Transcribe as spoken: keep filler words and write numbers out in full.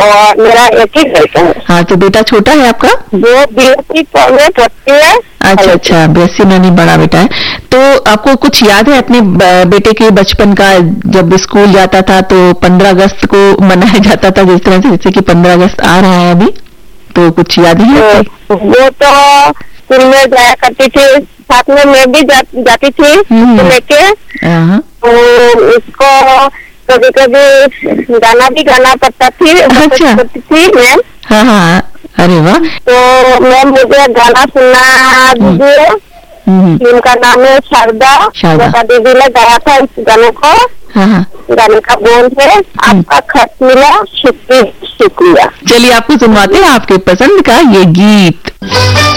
और मेरा एक ही लड़का है। हाँ, तो बेटा छोटा है आपका? वो बीएससी में पढ़ती है। अच्छा अच्छा, बीएससी में नहीं, बड़ा बेटा है। तो आपको कुछ याद है अपने बेटे के बचपन का? जब स्कूल जाता था तो पंद्रह अगस्त को मनाया जाता था जिस तरह से, जैसे कि पंद्रह अगस्त आ रहा है अभी, तो कुछ याद है? तो वो तो स्कूल में जाया करती थी, साथ में मैं भी जा, जाती थी लेके। तो उसको कभी कभी गाना भी गाना पड़ता थी। अच्छा। थी मैम। हाँ हाँ, अरे वाह। तो मैम मुझे गाना सुना दीजिए। उनका नाम है शारदा। शारदा दीदी ने गाया था इस गाने को। हाँ हाँ। गाने का बोल है, आपका खत मिला शुक्रिया शुक्रिया। चलिए आपको सुनवाते हैं आपके पसंद का ये गीत।